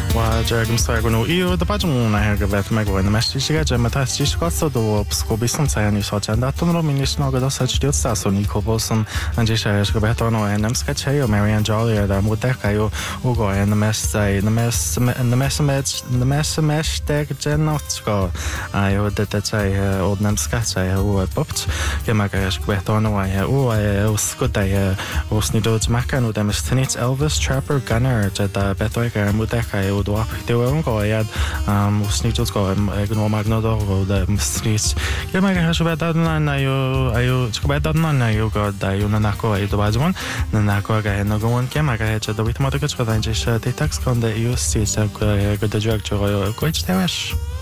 وجاكم سايقونو إيو دباجمونا هرقبات مقوين مشتيشيغا جمتا ستيشقاسو دو بسكوبيسون ساياني سوچاندا تونرو مينيشنوغا دو ساچديوت ساسو نيكوبوسون انجيشا هرقباتونو انمسكا چايو Marianne Jollier da mutekajo ugo nemesmestek genotsko ajo detachai odnemska chai u popt kemagash kwetono ai u skudai usnido makanu demstnits Elvis Trapper Gunner da betoika mutekajo do apteo yad usnido sko gno magnodo da mstnits kemagash betadna ayo skbetadna ayo da yunako ai do bajmon nanako ga no gon ke maga hecha do bitmoto ke chkodan jesh detox konde ius si sa go de drug jo ko ich temesh